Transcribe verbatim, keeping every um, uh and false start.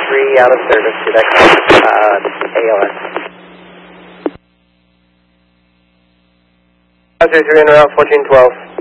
three out of service to that uh, A L S. Zero three in route fourteen twelve.